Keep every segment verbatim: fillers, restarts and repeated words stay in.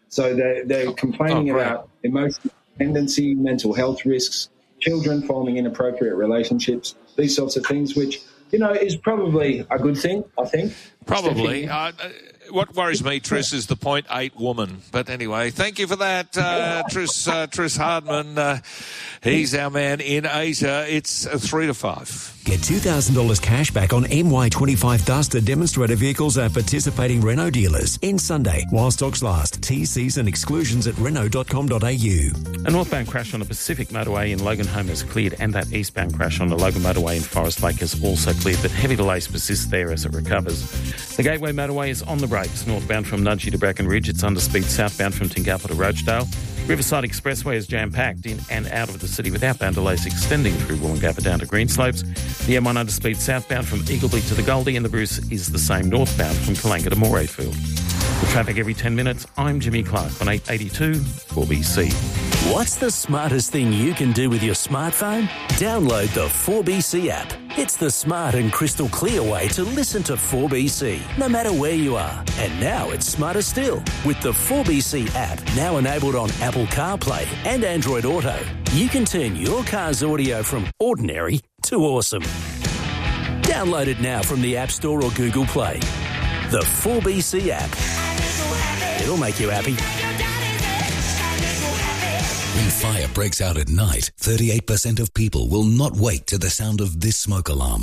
So they're, they're complaining oh, about emotional dependency, mental health risks, children forming inappropriate relationships, these sorts of things, which, you know, is probably a good thing, I think. Probably. Uh, what worries me, Tris, is the point eight woman. But anyway, thank you for that, uh, Tris, uh, Tris Hardman. Uh, he's our man in Asia. It's uh, three to five. Get two thousand dollars cash back on M Y twenty-five Duster demonstrator vehicles at participating Renault dealers in Sunday while stocks last. T Cs and exclusions at renault dot com dot a u. A northbound crash on the Pacific Motorway in Loganholme has cleared, and that eastbound crash on the Logan Motorway in Forest Lake has also cleared, but heavy delays persist there as it recovers. The Gateway Motorway is on the brakes. Northbound from Nudgee to Bracken Ridge, it's under speed. Southbound from Tingalpa to Roachdale. Riverside Expressway is jam-packed in and out of the city with outbound delays extending through Wollongabba down to Greenslopes. The M one underspeed southbound from Eagleby to the Goldie, and the Bruce is the same northbound from Kalanga to Morayfield. With traffic every ten minutes, I'm Jimmy Clark on eight eighty-two four B C. What's the smartest thing you can do with your smartphone? Download the four B C app. It's the smart and crystal clear way to listen to four B C, no matter where you are. And now it's smarter still. With the four B C app, now enabled on Apple CarPlay and Android Auto, you can turn your car's audio from ordinary to awesome. Download it now from the App Store or Google Play. The four B C app. It'll make you happy. When fire breaks out at night, thirty-eight percent of people will not wake to the sound of this smoke alarm.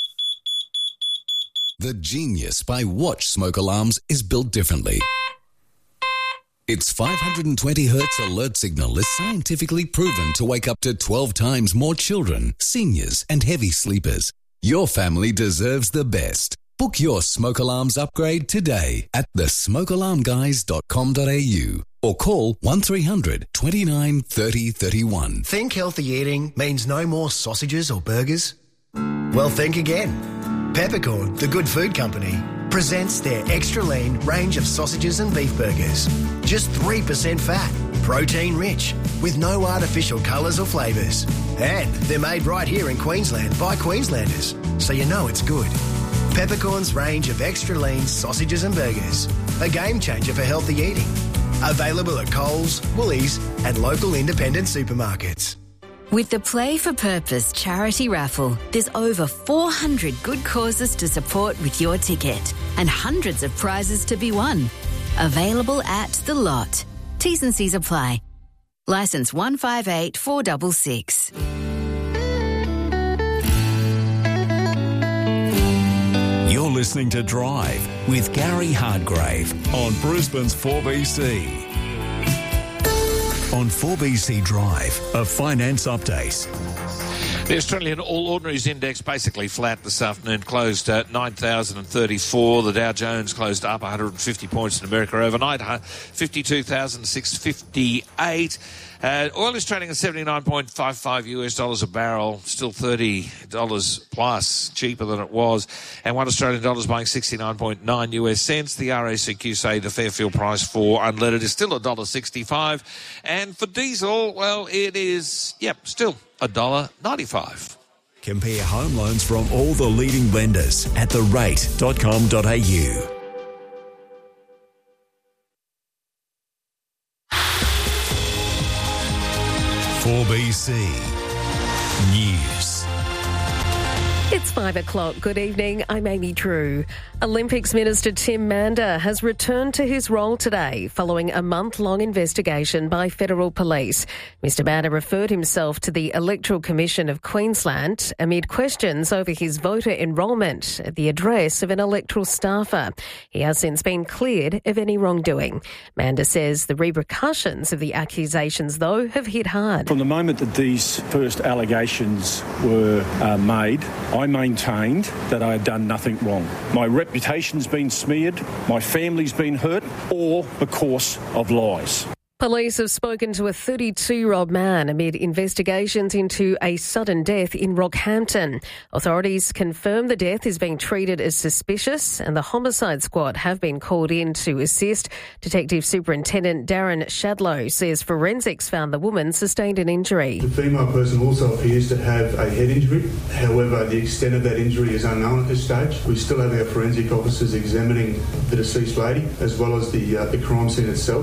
The genius by Watch Smoke Alarms is built differently. Its five hundred twenty hertz alert signal is scientifically proven to wake up to twelve times more children, seniors, and heavy sleepers. Your family deserves the best. Book your smoke alarms upgrade today at the smoke alarm guys dot com dot a u or call one three hundred twenty-nine thirty thirty-one. Think healthy eating means no more sausages or burgers? Well, think again. Peppercorn, the good food company, presents their extra lean range of sausages and beef burgers. Just three percent fat, protein rich, with no artificial colours or flavours. And they're made right here in Queensland by Queenslanders, so you know it's good. Peppercorn's range of extra lean sausages and burgers. A game changer for healthy eating. Available at Coles, Woolies and local independent supermarkets. With the Play for Purpose charity raffle, there's over four hundred good causes to support with your ticket and hundreds of prizes to be won. Available at The Lot. T's and C's apply. Licence one five eight four six six. You're listening to Drive with Gary Hardgrave on Brisbane's four B C. On four B C Drive, a finance update. The Australian All Ordinaries Index basically flat this afternoon, closed at nine thousand thirty-four. The Dow Jones closed up one hundred fifty points in America overnight, fifty-two thousand six hundred fifty-eight. Uh, oil is trading at seventy-nine point five five US dollars a barrel, still thirty dollars plus cheaper than it was. And one Australian dollar is buying sixty-nine point nine US cents. The R A C Q say the Fairfield price for unleaded is still one dollar sixty-five. And for diesel, well, it is, yep, still one dollar ninety-five. Compare home loans from all the leading lenders at the rate dot com dot a u. four B C News. It's five o'clock. Good evening. I'm Amy Drew. Olympics Minister Tim Mander has returned to his role today following a month-long investigation by federal police. Mister Mander referred himself to the Electoral Commission of Queensland amid questions over his voter enrolment at the address of an electoral staffer. He has since been cleared of any wrongdoing. Mander says the repercussions of the accusations, though, have hit hard. From the moment that these first allegations were uh, made, I maintained that I had done nothing wrong. My reputation's been smeared, my family's been hurt, all because of lies. Police have spoken to a thirty-two-year-old man amid investigations into a sudden death in Rockhampton. Authorities confirm the death is being treated as suspicious and the homicide squad have been called in to assist. Detective Superintendent Darren Shadlow says forensics found the woman sustained an injury. The female person also appears to have a head injury. However, the extent of that injury is unknown at this stage. We still have our forensic officers examining the deceased lady as well as the, uh, the crime scene itself.